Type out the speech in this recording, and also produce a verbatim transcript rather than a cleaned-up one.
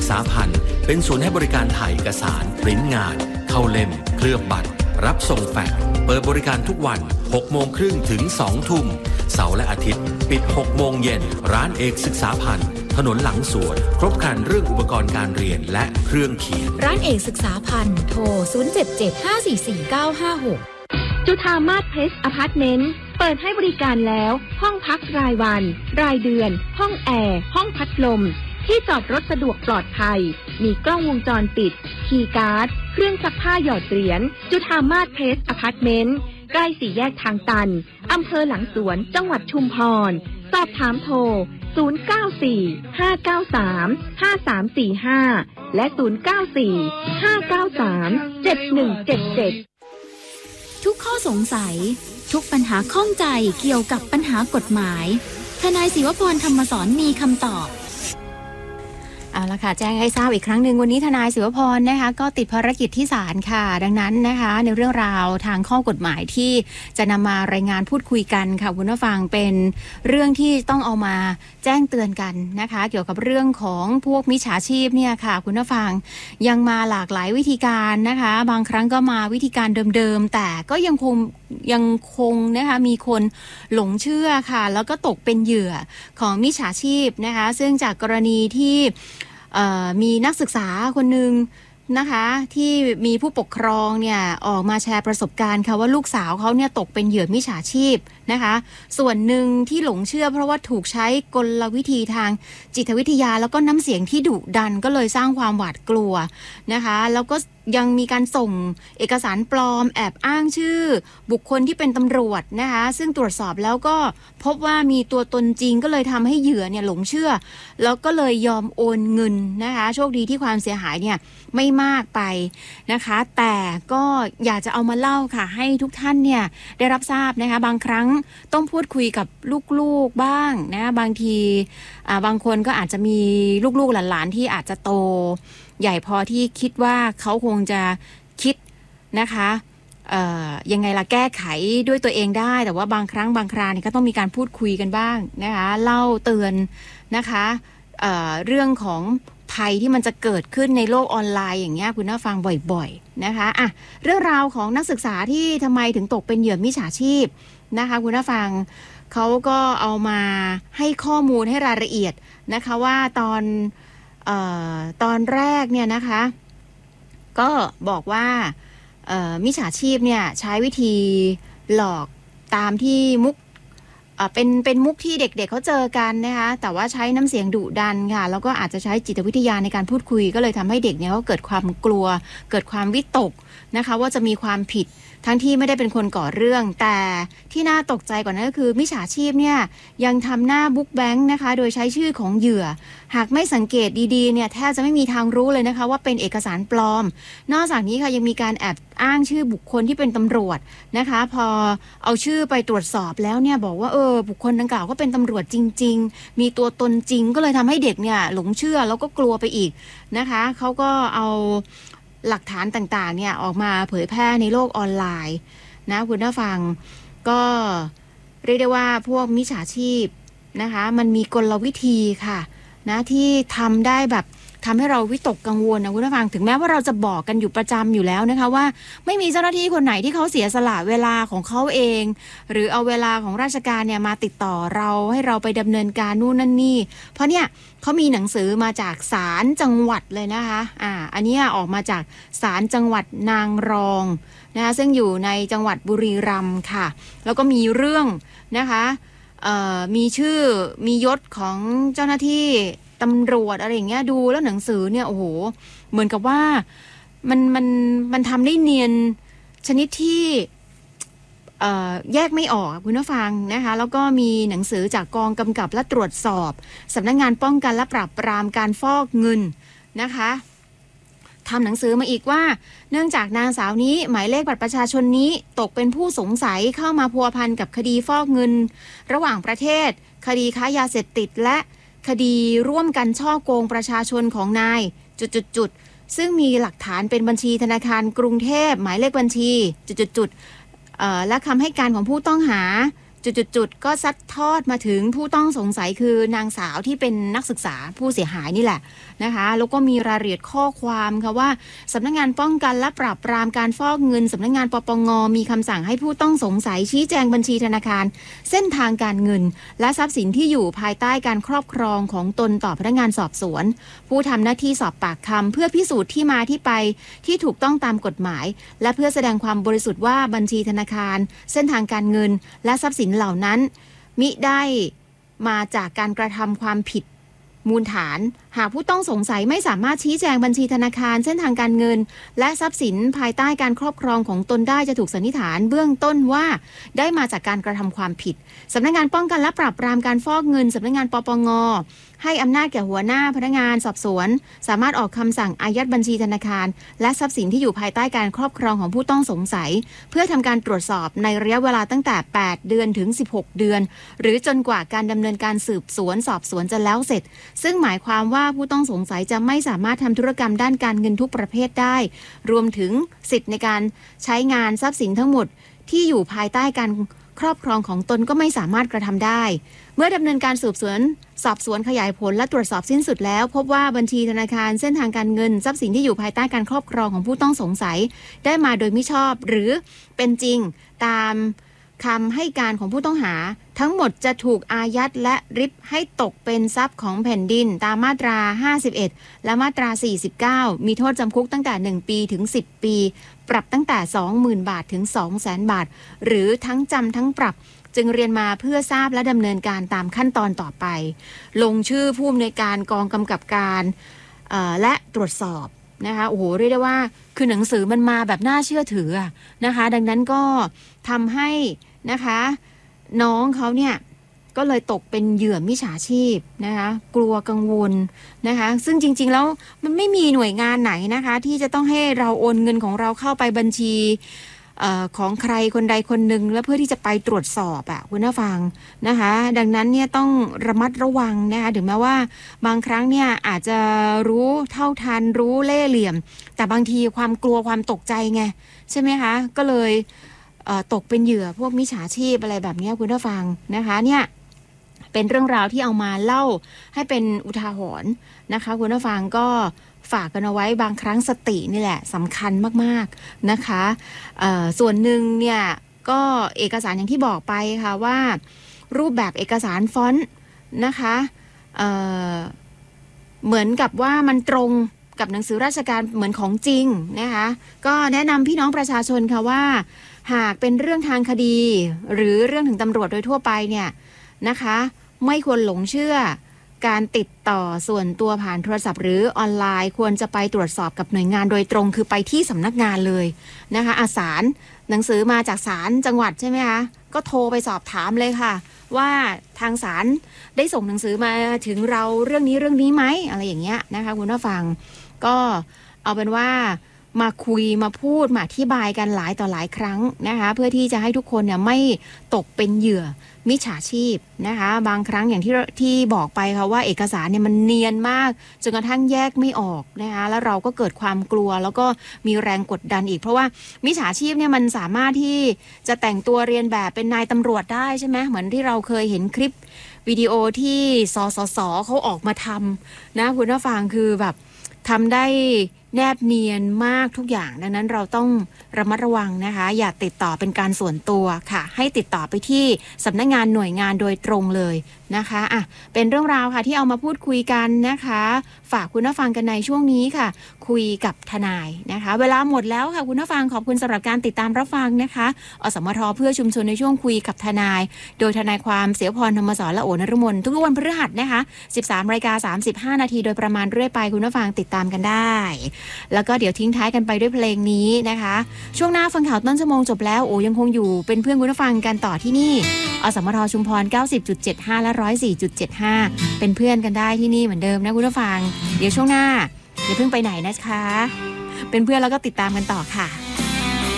ษาพันธ์เป็นศูนย์ให้บริการถ่ายเอกสารปริ้นงานเข้าเล่มเคลือบบัตรรับส่งแฟกซ์เปิดบริการทุกวันหกโมงครึ่งถึงสองทุ่มเสาร์และอาทิตย์ปิดหกโมงเย็นร้านเอกศึกษาพันธ์ถนนหลังสวนครบครันเรื่องอุปกรณ์การเรียนและเครื่องเขียนร้านเอกศึกษาพันธ์โทรศูนย์ เจ็ด เจ็ด ห้า สี่ สี่ เก้า ห้า หกจุฑามาศเพลสอพาร์ตเมนต์เปิดให้บริการแล้วห้องพักรายวันรายเดือนห้องแอร์ห้องพัดลมที่จอดรถสะดวกปลอดภัยมีกล้องวงจรปิดคีย์การ์ดเครื่องซักผ้าหยอดเหรียญจุฑามาศเพลสอพาร์ตเมนต์ใกล้สี่แยกทางตันอำเภอหลังสวนจังหวัดชุมพรสอบถามโทรศูนย์ เก้า สี่ ห้า เก้า สาม ห้า สาม สี่ ห้าและศูนย์ เก้า สี่ ห้า เก้า สาม เจ็ด หนึ่ง เจ็ด เจ็ดทุกข้อสงสัยทุกปัญหาข้องใจเกี่ยวกับปัญหากฎหมายทนายศิวพรธรรมสอนมีคำตอบเอาละค่ะแจ้งให้ทราบอีกครั้งหนึ่งวันนี้ทนายศิวพรนะคะก็ติดภารกิจที่ศาลค่ะดังนั้นนะคะในเรื่องราวทางข้อกฎหมายที่จะนำมารายงานพูดคุยกันค่ะคุณผู้ฟังเป็นเรื่องที่ต้องเอามาแจ้งเตือนกันนะคะเกี่ยวกับเรื่องของพวกมิจฉาชีพเนี่ยค่ะคุณผู้ฟังยังมาหลากหลายวิธีการนะคะบางครั้งก็มาวิธีการเดิมๆแต่ก็ยังคงยังคงนะคะมีคนหลงเชื่อค่ะแล้วก็ตกเป็นเหยื่อของมิจฉาชีพนะคะซึ่งจากกรณีที่มีนักศึกษาคนหนึ่งนะคะที่มีผู้ปกครองเนี่ยออกมาแชร์ประสบการณ์ค่ะว่าลูกสาวเขาเนี่ยตกเป็นเหยื่อมิจฉาชีพนะคะส่วนหนึ่งที่หลงเชื่อเพราะว่าถูกใช้กลวิธีทางจิตวิทยาแล้วก็น้ำเสียงที่ดุดันก็เลยสร้างความหวาดกลัวนะคะแล้วก็ยังมีการส่งเอกสารปลอมแอบอ้างชื่อบุคคลที่เป็นตำรวจนะคะซึ่งตรวจสอบแล้วก็พบว่ามีตัวตนจริงก็เลยทำให้เหยื่อเนี่ยหลงเชื่อแล้วก็เลยยอมโอนเงินนะคะโชคดีที่ความเสียหายเนี่ยไม่มากไปนะคะแต่ก็อยากจะเอามาเล่าค่ะให้ทุกท่านเนี่ยได้รับทราบนะคะบางครั้งต้องพูดคุยกับลูกๆบ้างนะบางทีอ่าบางคนก็อาจจะมีลูกๆหลานๆที่อาจจะโตใหญ่พอที่คิดว่าเขาคงจะคิดนะคะเอ่อยังไงล่ะแก้ไขด้วยตัวเองได้แต่ว่าบางครั้งบางคราเนี่ยก็ต้องมีการพูดคุยกันบ้างนะคะเล่าเตือนนะคะเอ่อเรื่องของภัยที่มันจะเกิดขึ้นในโลกออนไลน์อย่างเงี้ยคุณน่าฟังบ่อยๆนะคะอ่ะเรื่องราวของนักศึกษาที่ทำไมถึงตกเป็นเหยื่อมิจฉาชีพนะคะคุณน่าฟังเขาก็เอามาให้ข้อมูลให้รายละเอียดนะคะว่าตอนเอ่อตอนแรกเนี่ยนะคะก็บอกว่าเอ่อมิจฉาชีพเนี่ยใช้วิธีหลอกตามที่มุกเอ่อเป็นเป็นมุกที่เด็กๆ เเขาเจอกันนะคะแต่ว่าใช้น้ำเสียงดุดันค่ะแล้วก็อาจจะใช้จิตวิทยาในการพูดคุยก็เลยทำให้เด็กเนี่ยเขาเกิดความกลัวเกิดความวิตกนะคะว่าจะมีความผิดทั้งที่ไม่ได้เป็นคนก่อเรื่องแต่ที่น่าตกใจกว่านั้นก็คือมิจฉาชีพเนี่ยยังทำหน้าบุ๊กแบงค์นะคะโดยใช้ชื่อของเหยื่อหากไม่สังเกตดีๆเนี่ยแทบจะไม่มีทางรู้เลยนะคะว่าเป็นเอกสารปลอมนอกจากนี้ค่ะยังมีการแอบอ้างชื่อบุคคลที่เป็นตำรวจนะคะพอเอาชื่อไปตรวจสอบแล้วเนี่ยบอกว่าเออบุคคลดังกล่าวก็เป็นตำรวจจริงๆมีตัวตนจริงก็เลยทำให้เด็กเนี่ยหลงเชื่อแล้วก็กลัวไปอีกนะคะเขาก็เอาหลักฐานต่างๆเนี่ยออกมาเผยแพร่ในโลกออนไลน์นะคุณผู้ฟังก็เรียกได้ว่าพวกมิจฉาชีพนะคะมันมีกลวิธีค่ะนะที่ทำได้แบบทำให้เราวิตกกังวลนะคุณผู้ฟังถึงแม้ว่าเราจะบอกกันอยู่ประจำอยู่แล้วนะคะว่าไม่มีเจ้าหน้าที่คนไหนที่เขาเสียสละเวลาของเขาเองหรือเอาเวลาของราชการเนี่ยมาติดต่อเราให้เราไปดำเนินการนู่นนั่นนี่เพราะเนี่ยเขามีหนังสือมาจากศาลจังหวัดเลยนะคะอ่าอันนี้ออกมาจากศาลจังหวัดนางรองนะคะซึ่งอยู่ในจังหวัดบุรีรัมย์ค่ะแล้วก็มีเรื่องนะคะเอ่อมีชื่อมียศของเจ้าหน้าที่ตำรวจอะไรอย่างเงี้ยดูแล้วหนังสือเนี่ยโอ้โหเหมือนกับว่ามันมันมันทำได้เนียนชนิดที่เอ่อแยกไม่ออกคุณผู้ฟังนะคะแล้วก็มีหนังสือจากกองกำกับและตรวจสอบสำนักงานป้องกันและปราบปรามการฟอกเงินนะคะทำหนังสือมาอีกว่าเนื่องจากนางสาวนี้หมายเลขบัตรประชาชนนี้ตกเป็นผู้สงสัยเข้ามาพัวพันกับคดีฟอกเงินระหว่างประเทศคดีค้ายาเสพติดและคดีร่วมกันช่อโกงประชาชนของนายจุดๆซึ่งมีหลักฐานเป็นบัญชีธนาคารกรุงเทพหมายเลขบัญชีจุดๆและคำให้การของผู้ต้องหาจุดๆๆก็ซัดทอดมาถึงผู้ต้องสงสัยคือนางสาวที่เป็นนักศึกษาผู้เสียหายนี่แหละนะคะแล้วก็มีรายละเอียดข้อความค่ะว่าสำนักงานป้องกันและปราบปรามการฟอกเงินสำนักงานปปงมีคำสั่งให้ผู้ต้องสงสัยชี้แจงบัญชีธนาคารเส้นทางการเงินและทรัพย์สินที่อยู่ภายใต้การครอบครองของตนต่อพนักงานสอบสวนผู้ทำหน้าที่สอบปากคำเพื่อพิสูจน์ที่มาที่ไปที่ถูกต้องตามกฎหมายและเพื่อแสดงความบริสุทธิ์ว่าบัญชีธนาคารเส้นทางการเงินและทรัพย์สินเหล่านั้นมิได้มาจากการกระทำความผิดมูลฐานหากผู้ต้องสงสัยไม่สามารถชี้แจงบัญชีธนาคารเส้นทางการเงินและทรัพย์สินภายใต้การครอบครองของตนได้จะถูกสันนิษฐานเบื้องต้นว่าได้มาจากการกระทำความผิดสำนักงานป้องกันและปราบปรามการฟอกเงินสำนักงานปปงให้อำนาจแก่หัวหน้าพนักงานสอบสวนสามารถออกคำสั่งอายัดบัญชีธนาคารและทรัพย์สินที่อยู่ภายใต้การครอบครองของผู้ต้องสงสัยเพื่อทำการตรวจสอบในระยะเวลาตั้งแต่แปดเดือนถึงสิบหกเดือนหรือจนกว่าการดำเนินการสืบสวนสอบสวนจะแล้วเสร็จซึ่งหมายความว่าผู้ต้องสงสัยจะไม่สามารถทำธุรกรรมด้านการเงินทุกประเภทได้รวมถึงสิทธิ์ในการใช้งานทรัพย์สินทั้งหมดที่อยู่ภายใต้การครอบครองของตนก็ไม่สามารถกระทำได้เมื่อดำเนินการสืบสวนสอบสวนขยายผลและตรวจสอบสิ้นสุดแล้วพบว่าบัญชีธนาคารเส้นทางการเงินทรัพย์สินที่อยู่ภายใต้การครอบครองของผู้ต้องสงสัยได้มาโดยมิชอบหรือเป็นจริงตามคำให้การของผู้ต้องหาทั้งหมดจะถูกอายัดและริบให้ตกเป็นทรัพย์ของแผ่นดินตามมาตราห้าสิบเอ็ดและมาตราสี่สิบเก้ามีโทษจำคุกตั้งแต่หนึ่งปีถึงสิบปีปรับตั้งแต่ สองหมื่น บาทถึง สองแสน บาทหรือทั้งจำทั้งปรับจึงเรียนมาเพื่อทราบและดำเนินการตามขั้นตอนต่อไปลงชื่อผู้อำนวยการกองกำกับการและตรวจสอบนะคะโอ้โหเรียกได้ว่าคือหนังสือมันมาแบบน่าเชื่อถือนะคะดังนั้นก็ทำให้นะคะน้องเขาเนี่ยก็เลยตกเป็นเหยื่อมิจฉาชีพนะคะกลัวกังวลนะคะซึ่งจริงๆแล้วมันไม่มีหน่วยงานไหนนะคะที่จะต้องให้เราโอนเงินของเราเข้าไปบัญชีเอ่อของใครคนใดคนหนึ่งแล้วเพื่อที่จะไปตรวจสอบอะคุณผู้ฟังนะคะดังนั้นเนี่ยต้องระมัดระวังนะคะถึงแม้ว่าบางครั้งเนี่ยอาจจะรู้เท่าทันรู้เล่ห์เหลี่ยมแต่บางทีความกลัวความตกใจไงใช่ไหมคะก็เลยตกเป็นเหยื่อพวกมิจฉาชีพอะไรแบบนี้คุณผู้ฟังนะคะเนี่ยเป็นเรื่องราวที่เอามาเล่าให้เป็นอุทาหรณ์นะคะคุณผู้ฟังก็ฝากกันเอาไว้บางครั้งสตินี่แหละสำคัญมากๆนะคะส่วนหนึ่งเนี่ยก็เอกสารอย่างที่บอกไปค่ะว่ารูปแบบเอกสารฟอนต์นะคะเอ่อเหมือนกับว่ามันตรงกับหนังสือราชการเหมือนของจริงนะคะก็แนะนำพี่น้องประชาชนค่ะว่าหากเป็นเรื่องทางคดีหรือเรื่องถึงตำรวจโดยทั่วไปเนี่ยนะคะไม่ควรหลงเชื่อการติดต่อส่วนตัวผ่านโทรศัพท์หรือออนไลน์ควรจะไปตรวจสอบกับหน่วยงานโดยตรงคือไปที่สำนักงานเลยนะคะอาศาลหนังสือมาจากศาลจังหวัดใช่ไหมคะก็โทรไปสอบถามเลยค่ะว่าทางศาลได้ส่งหนังสือมาถึงเราเรื่องนี้เรื่องนี้ไหมอะไรอย่างเงี้ยนะคะคุณผู้ฟังก็เอาเป็นว่ามาคุยมาพูดมาอธิบายกันหลายต่อหลายครั้งนะคะเพื่อที่จะให้ทุกคนเนี่ยไม่ตกเป็นเหยื่อมิจฉาชีพนะคะบางครั้งอย่างที่ที่บอกไปค่ะว่าเอกสารเนี่ยมันเนียนมากจนกระทั่งแยกไม่ออกนะคะแล้วเราก็เกิดความกลัวแล้วก็มีแรงกดดันอีกเพราะว่ามิจฉาชีพเนี่ยมันสามารถที่จะแต่งตัวเรียนแบบเป็นนายตำรวจได้ใช่ไหมเหมือนที่เราเคยเห็นคลิปวิดีโอที่สสสเขาออกมาทำนะคุณผู้ฟังคือแบบทำได้แนบเนียนมากทุกอย่างดังนั้นเราต้องระมัดระวังนะคะอย่าติดต่อเป็นการส่วนตัวค่ะให้ติดต่อไปที่สำนักงานหน่วยงานโดยตรงเลยนะคะอ่ะเป็นเรื่องราวค่ะที่เอามาพูดคุยกันนะคะฝากคุณผู้ฟังกันในช่วงนี้ค่ะคุยกับทนายนะคะเวลาหมดแล้วค่ะคุณผู้ฟังขอบคุณสำหรับการติดตามรับฟังนะคะอสมทเพื่อชุมชนในช่วงคุยกับทนายโดยทนายความเสียพรธรรมสอนและโอนฤมลทุกวันพฤหัสนะคะ สิบสามนาฬิกาสามสิบห้านาทีโดยประมาณเรื่อยไปคุณผู้ฟังติดตามกันได้แล้วก็เดี๋ยวทิ้งท้ายกันไปด้วยเพลงนี้นะคะช่วงหน้าฟังข่าวต้นชั่วโมงจบแล้วโอ้ยังคงอยู่เป็นเพื่อนคุณผู้ฟังกันต่อที่นี่อสมทชุมพร เก้าสิบจุดเจ็ดห้า และ หนึ่งร้อยสี่จุดเจ็ดห้า เป็นเพื่อนกันได้ที่นี่เหมือนเดิมนะคุณผู้ฟังเดี๋ยวช่วงหน้าอย่าเพิ่งไปไหนนะคะเป็นเพื่อนแล้วก็ติดตามกันต่อค่ะ